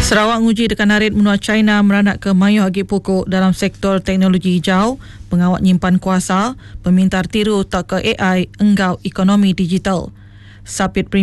Sarawak menguji dekan Harit menua China meranak ke mayuh agi pokok dalam sektor teknologi hijau, pengawat nyimpan kuasa, pemintar tiru tak ke AI, enggau ekonomi digital. Sapit